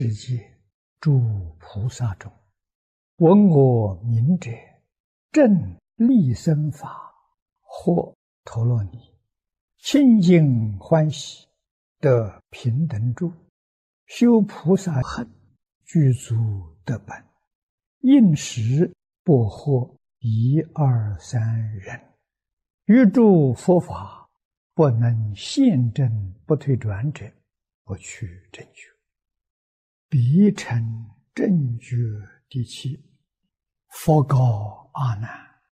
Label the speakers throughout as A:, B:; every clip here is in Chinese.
A: 世界诸菩萨中，闻我名者，正利生法，或陀罗尼，清净欢喜，得平等住，修菩萨行，具足得本，应时不获一二三人，于诸佛法不能现证不退转者，不去正觉。彼成正觉第七。佛告阿难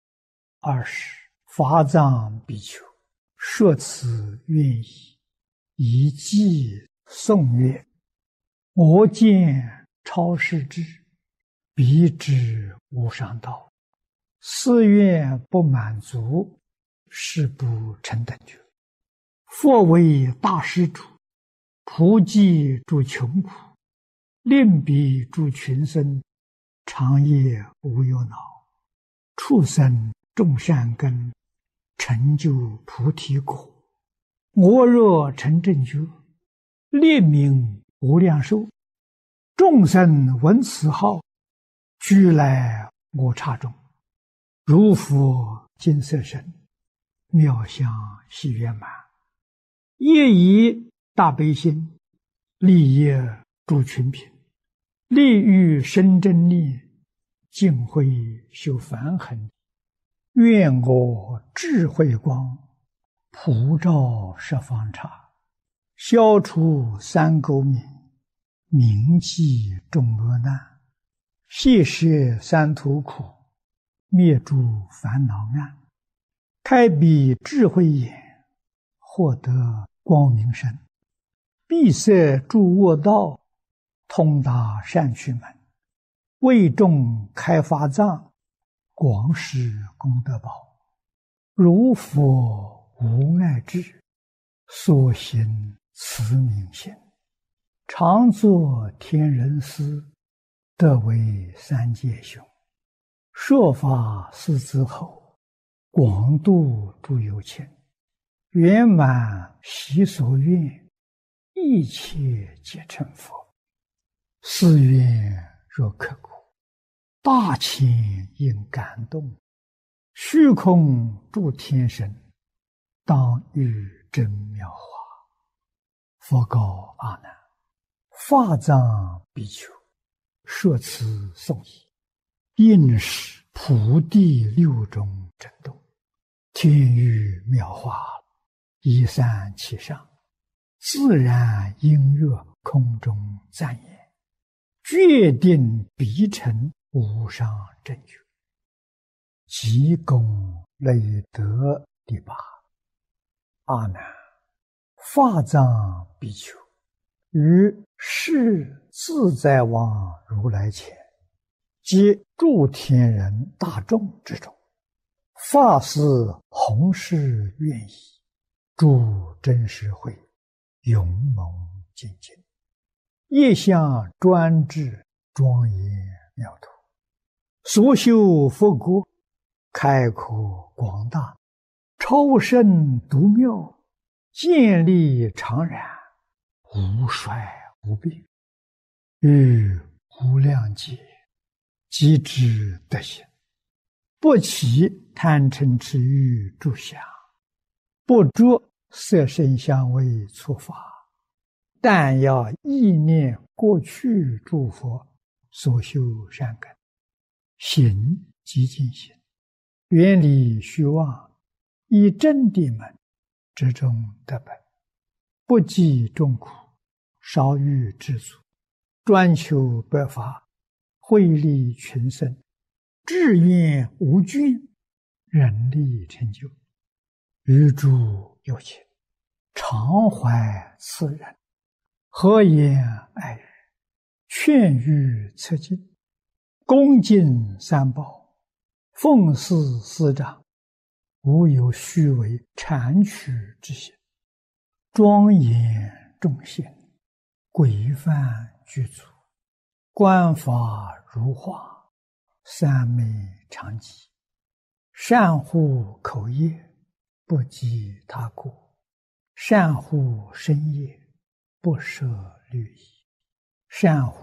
A: ：20法藏比丘，说此愿意，以偈颂曰：我见超世智，彼知无上道，誓愿不满足，誓不成等觉。佛为大施主，普济诸穷苦，令彼诸群生，长夜无忧恼，畜生种善根，成就菩提果。我若成正觉，列名无量寿，众生闻此号，俱来我刹中，如佛金色身，妙相喜圆满，业以大悲心，利益诸群品，利欲生真力，净慧修梵行。愿我智慧光，普照十方刹，消除三垢冥，铭记众恶难，谢摄三途苦，灭诸烦恼暗，开彼智慧眼，获得光明身，闭塞诸恶道，通达善趣门，为众开法藏，广施功德宝。如佛无碍智，所行慈悯心，常作天人师，得为三界雄。说法四之后，广度诸有情，圆满习所愿，一切皆成佛。誓愿若刻骨，大千应感动，虚空诸天神，当遇真妙法。佛告阿难：法藏比丘，说此颂已，应是菩提六种真动，天雨妙法，一散其上，自然音乐空中赞言，决定必成无上正觉。即功累德第八。阿难，法藏比丘，于世自在王如来前，及诸天人大众之中，发誓弘誓愿意，诸真实慧，勇猛精进，业相专制，庄严妙土，所修佛国，开阔广大，超胜独妙，建立常然，无衰无病，于无量劫，即知得行，不起贪嗔痴欲诸想，不着色声香味触法，但要意念过去诸佛所修善根，行即净行，远离虚妄，以真谛门，之中得本，不计众苦，少欲知足，专求百法，惠利群生，志愿无倦，人力成就。于诸有情，常怀慈仁，和颜爱语，劝喻策进，恭敬三宝，奉事师长，无有虚伪谄曲之心，庄严众贤，规范具足，观法如画，三昧常寂，善护口业，不积他过，善护身业，不舍律仪，善护